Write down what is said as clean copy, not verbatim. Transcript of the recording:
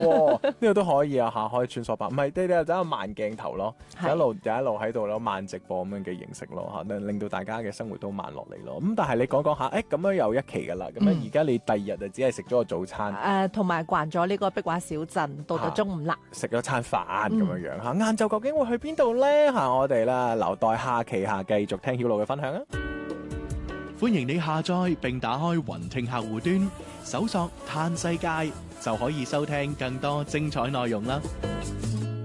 呢個都可以啊嚇，可以穿梭吧。唔係，你就走個慢鏡頭咯，就一路喺度咯，慢直播咁樣嘅形式咯嚇，令到大家嘅生活都慢落嚟咯。咁但係你講下，咁樣又一期㗎啦。咁樣而家你第二日就只係食咗個早餐， 同埋逛咗呢個壁畫小鎮，到咗中午啦， 食咗餐飯咁樣樣嚇。晏晝究竟會去邊度咧嚇？我哋啦留待下期繼續聽曉露嘅分享啊！ 歡迎你下載並打開雲聽客戶端，搜索嘆世界就可以收聽更多精彩內容啦。